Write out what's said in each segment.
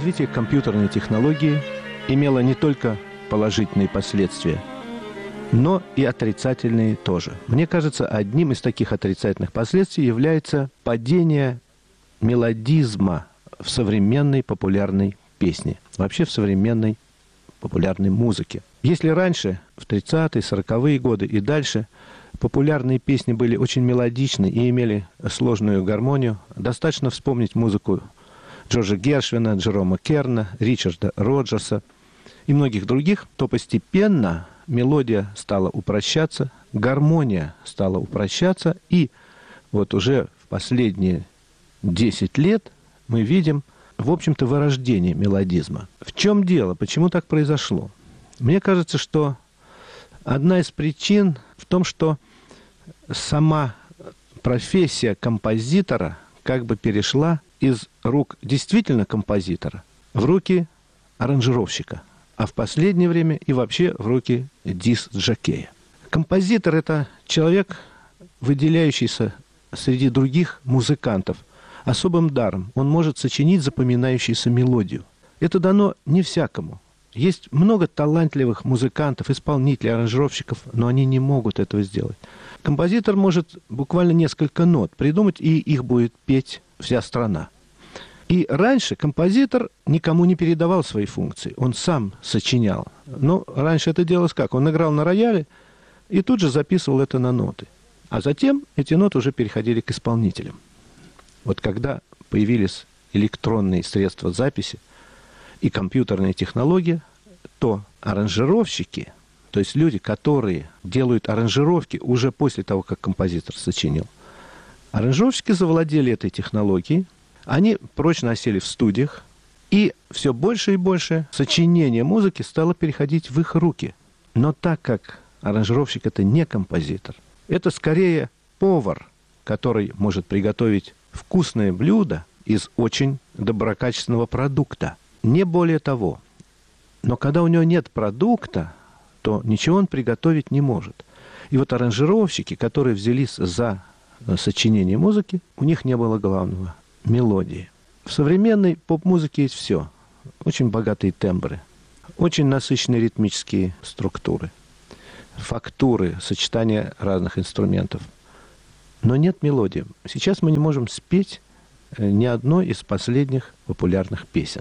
развитие компьютерной технологии имело не только положительные последствия, но и отрицательные тоже. Мне кажется, одним из таких отрицательных последствий является падение мелодизма в современной популярной песне, вообще в современной популярной музыке. Если раньше, в 30-е, 40-е годы и дальше, популярные песни были очень мелодичны и имели сложную гармонию, достаточно вспомнить музыку Джорджа Гершвина, Джерома Керна, Ричарда Роджерса и многих других, то постепенно мелодия стала упрощаться, гармония стала упрощаться, и вот уже в последние 10 лет мы видим, в общем-то, вырождение мелодизма. В чем дело? Почему так произошло? Мне кажется, что одна из причин в том, что сама профессия композитора как бы перешла из рук действительно композитора в руки аранжировщика, а в последнее время и вообще в руки диск-жокея. Композитор – это человек, выделяющийся среди других музыкантов особым даром. Он может сочинить запоминающуюся мелодию. Это дано не всякому. Есть много талантливых музыкантов, исполнителей, аранжировщиков, но они не могут этого сделать. Композитор может буквально несколько нот придумать, и их будет петь вся страна. И раньше композитор никому не передавал свои функции. Он сам сочинял. Но раньше это делалось как? Он играл на рояле и тут же записывал это на ноты. А затем эти ноты уже переходили к исполнителям. Вот когда появились электронные средства записи и компьютерные технологии, то аранжировщики, то есть люди, которые делают аранжировки уже после того, как композитор сочинил, аранжировщики завладели этой технологией, они прочно осели в студиях, и все больше и больше сочинение музыки стало переходить в их руки. Но так как аранжировщик – это не композитор, это скорее повар, который может приготовить вкусное блюдо из очень доброкачественного продукта. Не более того. Но когда у него нет продукта, то ничего он приготовить не может. И вот аранжировщики, которые взялись за сочинение музыки, у них не было главного – мелодии. В современной поп-музыке есть все. Очень богатые тембры, очень насыщенные ритмические структуры, фактуры, сочетания разных инструментов. Но нет мелодии. Сейчас мы не можем спеть ни одной из последних популярных песен.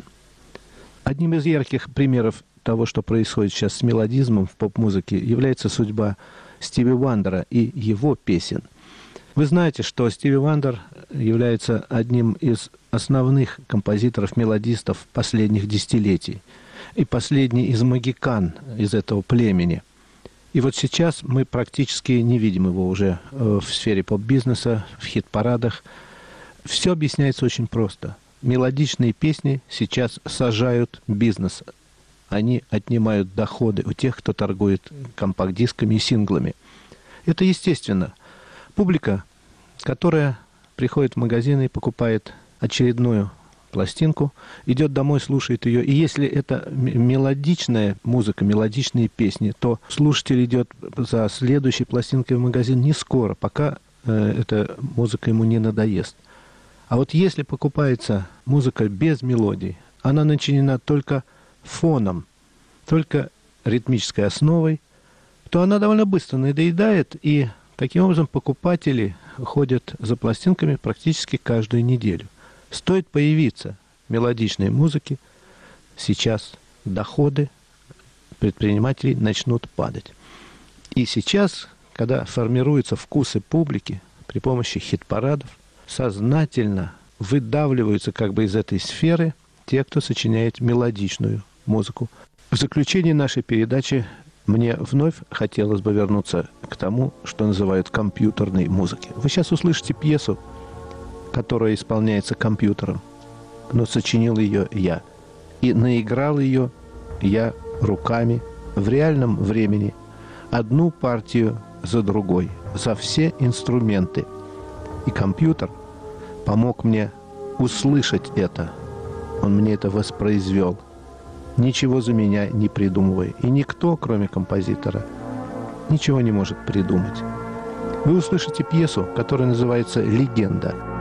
Одним из ярких примеров того, что происходит сейчас с мелодизмом в поп-музыке, является судьба Стиви Вандера и его песен. Вы знаете, что Стиви Вандер является одним из основных композиторов-мелодистов последних десятилетий и последний из магикан из этого племени. И вот сейчас мы практически не видим его уже в сфере поп-бизнеса, в хит-парадах. Все объясняется очень просто. Мелодичные песни сейчас сажают бизнес. Они отнимают доходы у тех, кто торгует компакт-дисками и синглами. Это естественно. Публика, которая приходит в магазин и покупает очередную пластинку, идет домой, слушает ее. И если это мелодичная музыка, мелодичные песни, то слушатель идет за следующей пластинкой в магазин не скоро, пока эта музыка ему не надоест. А вот если покупается музыка без мелодий, она начинена только фоном, только ритмической основой, то она довольно быстро надоедает, и таким образом покупатели ходят за пластинками практически каждую неделю. Стоит появиться мелодичной музыки, сейчас доходы предпринимателей начнут падать. И сейчас, когда формируются вкусы публики при помощи хит-парадов, сознательно выдавливаются как бы из этой сферы те, кто сочиняет мелодичную музыку. В заключение нашей передачи мне вновь хотелось бы вернуться к тому, что называют компьютерной музыкой. Вы сейчас услышите пьесу, которая исполняется компьютером, но сочинил ее я. И наиграл ее я руками в реальном времени, одну партию за другой, за все инструменты. И компьютер помог мне услышать это. Он мне это воспроизвел, ничего за меня не придумывая. И никто, кроме композитора, ничего не может придумать. Вы услышите пьесу, которая называется «Легенда».